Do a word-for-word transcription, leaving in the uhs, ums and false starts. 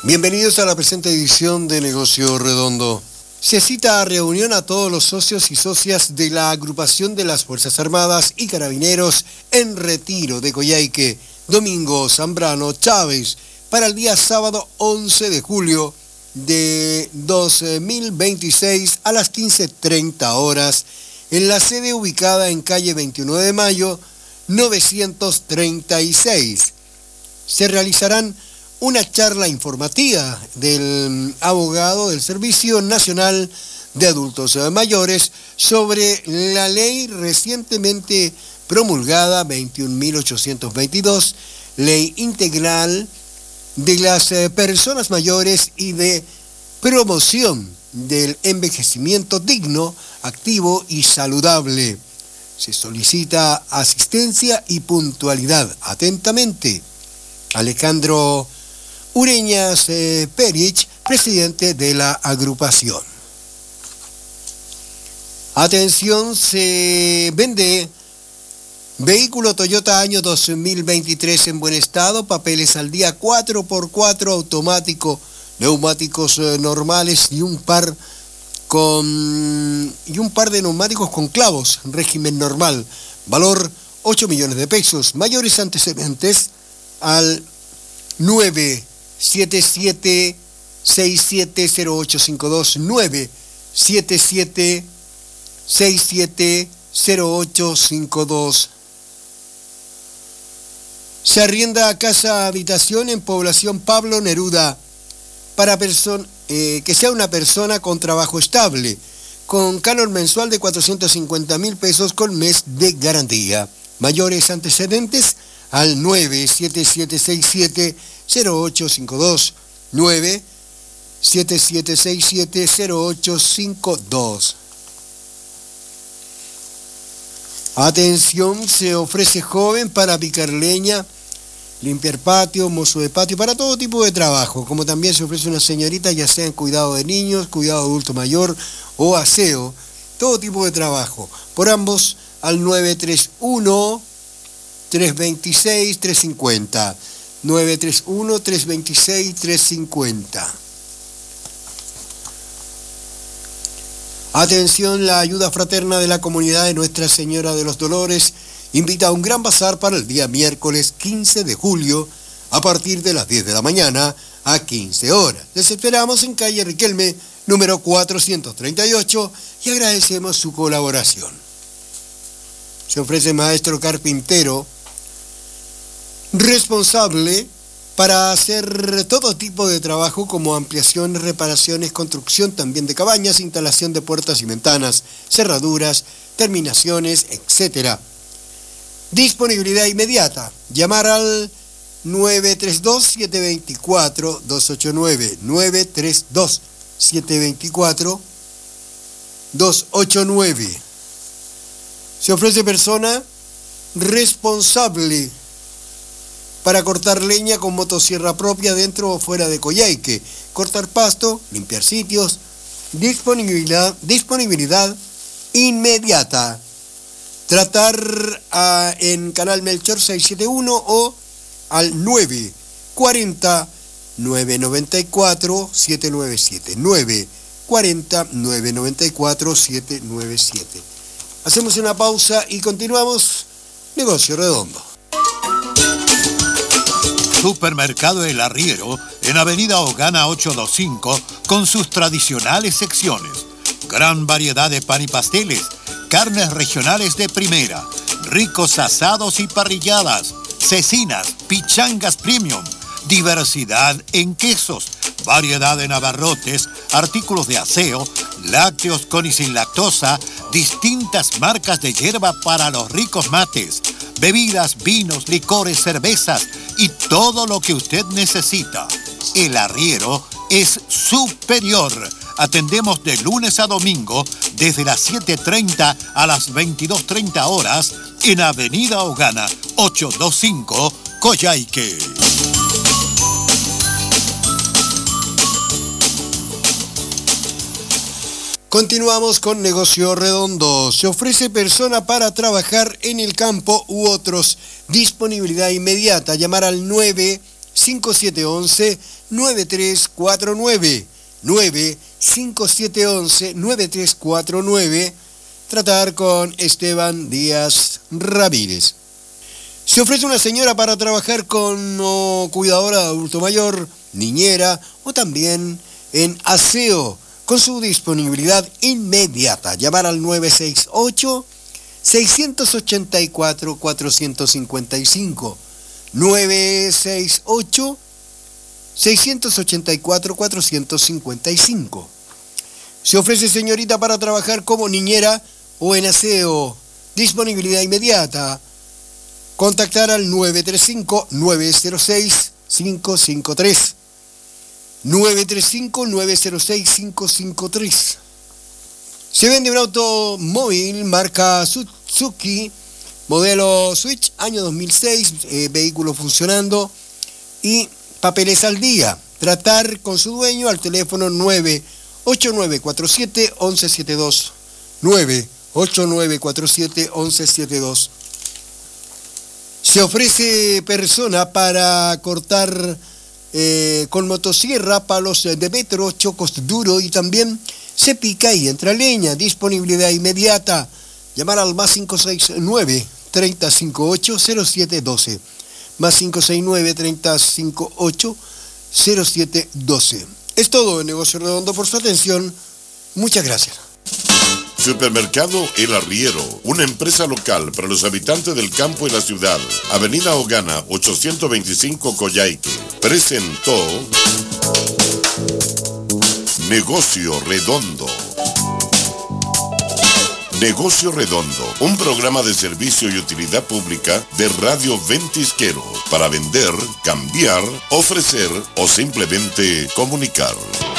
Bienvenidos a la presente edición de Negocio Redondo. Se cita a reunión a todos los socios y socias de la agrupación de las Fuerzas Armadas y Carabineros en Retiro de Coyhaique, Domingo Zambrano Chávez, para el día sábado once de julio de dos mil veintiséis a las quince treinta horas en la sede ubicada en calle veintiuno de mayo, novecientos treinta y seis. Se realizarán una charla informativa del abogado del Servicio Nacional de Adultos Mayores sobre la ley recientemente promulgada veintiún mil ochocientos veintidós, ley integral de las personas mayores y de promoción del envejecimiento digno, activo y saludable. Se solicita asistencia y puntualidad. Atentamente, Alejandro Ureñas eh, Perich, presidente de la agrupación. Atención, se vende vehículo Toyota año dos mil veintitrés en buen estado, papeles al día, cuatro por cuatro automático, neumáticos eh, normales y un par con y un par de neumáticos con clavos, régimen normal, valor ocho millones de pesos. Mayores antecedentes al nueve siete siete seis siete cero ocho cinco dos, nueve siete siete seis siete cero ocho cinco dos. Se arrienda casa habitación en población Pablo Neruda para person- eh, que sea una persona con trabajo estable, con canon mensual de cuatrocientos cincuenta mil pesos con mes de garantía. Mayores antecedentes al nueve siete siete seis siete cero ocho cinco dos, nueve siete siete seis siete cero ocho cinco dos. Atención, se ofrece joven para picar leña, limpiar patio, mozo de patio, para todo tipo de trabajo, como también se ofrece una señorita, ya sea en cuidado de niños, cuidado de adulto mayor o aseo, todo tipo de trabajo. Por ambos al nueve tres uno tres dos seis tres cinco cero, nueve tres uno tres dos seis tres cinco cero. Atención, la ayuda fraterna de la comunidad de Nuestra Señora de los Dolores invita a un gran bazar para el día miércoles quince de julio a partir de las diez de la mañana a quince horas. Les esperamos en calle Riquelme, número cuatrocientos treinta y ocho, y agradecemos su colaboración. Se ofrece maestro carpintero responsable para hacer todo tipo de trabajo como ampliación, reparaciones, construcción también de cabañas, instalación de puertas y ventanas, cerraduras, terminaciones, etcétera. Disponibilidad inmediata. Llamar al nueve tres dos siete dos cuatro dos ocho nueve, nueve tres dos siete dos cuatro dos ocho nueve. Se ofrece persona responsable para cortar leña con motosierra propia dentro o fuera de Coyhaique, cortar pasto, limpiar sitios, disponibilidad, disponibilidad inmediata. Tratar a, en Canal Melchor seiscientos setenta y uno o al nueve cuarenta nueve noventa y cuatro siete nueve siete, nueve cuarenta nueve noventa y cuatro siete nueve siete. Hacemos una pausa y continuamos Negocio Redondo. Supermercado El Arriero, en Avenida Ogana ochocientos veinticinco, con sus tradicionales secciones. Gran variedad de pan y pasteles, carnes regionales de primera, ricos asados y parrilladas, cecinas, pichangas premium, diversidad en quesos, variedad en abarrotes, artículos de aseo, lácteos con y sin lactosa, distintas marcas de hierba para los ricos mates, bebidas, vinos, licores, cervezas y todo lo que usted necesita. El Arriero es superior. Atendemos de lunes a domingo desde las siete treinta a las veintidós treinta horas en Avenida Ogana ochocientos veinticinco, Coyhaique. Continuamos con Negocio Redondo. Se ofrece persona para trabajar en el campo u otros. Disponibilidad inmediata. Llamar al nueve cinco siete uno uno, nueve tres cuatro nueve. nueve cinco siete uno uno, nueve tres cuatro nueve. Tratar con Esteban Díaz Ramírez. Se ofrece una señora para trabajar como cuidadora de adulto mayor, niñera o también en aseo, con su disponibilidad inmediata. Llamar al nueve seis ocho, seis ocho cuatro, cuatro cinco cinco. nueve seis ocho, seis ocho cuatro, cuatro cinco cinco. Se ofrece señorita para trabajar como niñera o en aseo. Disponibilidad inmediata. Contactar al nueve tres cinco, nueve cero seis, cinco cinco tres. nueve tres cinco, nueve cero seis, cinco cinco tres. Se vende un automóvil marca Suzuki, modelo Switch, año dos mil seis, eh, vehículo funcionando y papeles al día. Tratar con su dueño al teléfono nueve ocho nueve cuatro siete, once setenta y dos. nueve ocho nueve cuatro siete, once setenta y dos. Se ofrece persona para cortar eh, con motosierra, palos de metro, chocos duros y también se pica y entra leña. Disponibilidad inmediata. Llamar al más cinco seis nueve, tres cero cinco ocho, cero siete uno dos. Más cinco seis nueve, tres cero cinco ocho, cero siete uno dos. Es todo en Negocio Redondo por su atención. Muchas gracias. Supermercado El Arriero, una empresa local para los habitantes del campo y la ciudad. Avenida Ogana, ochocientos veinticinco, Coyhaique. Presentó Negocio Redondo. Negocio Redondo, un programa de servicio y utilidad pública de Radio Ventisquero para vender, cambiar, ofrecer o simplemente comunicar.